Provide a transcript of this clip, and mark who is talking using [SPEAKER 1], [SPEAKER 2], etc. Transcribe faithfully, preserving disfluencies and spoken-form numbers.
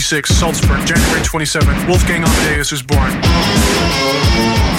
[SPEAKER 1] twenty-six, Salzburg. January twenty-seventh, Wolfgang Amadeus is born.